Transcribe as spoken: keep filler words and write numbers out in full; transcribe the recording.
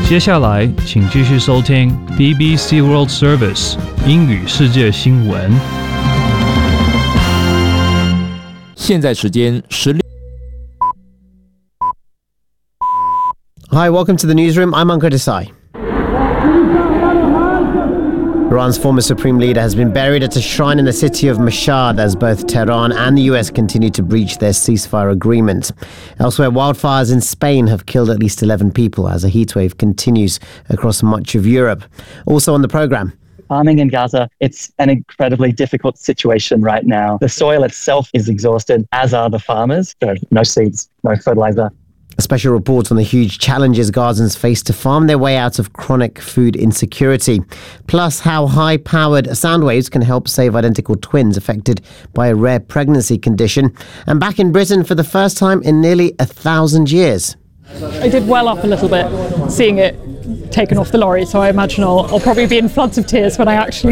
接下来，请继续收听 B B C World Service 英语世界新闻。 现在时间十六。 Hi, welcome to the newsroom. I'm Ankur Desai. Iran's former supreme leader has been buried at a shrine in the city of Mashhad as both Tehran and the U S continue to breach their ceasefire agreement. Elsewhere, wildfires in Spain have killed at least eleven people as a heatwave continues across much of Europe. Also on the programme. Farming in Gaza, it's an incredibly difficult situation right now. The soil itself is exhausted, as are the farmers. There are no seeds, no fertilizer. A special report on the huge challenges Gazans face to farm their way out of chronic food insecurity. Plus, how high-powered sound waves can help save identical twins affected by a rare pregnancy condition. And back in Britain for the first time in nearly a thousand years. I did well up a little bit seeing it taken off the lorry, so I imagine I'll, I'll probably be in floods of tears when I actually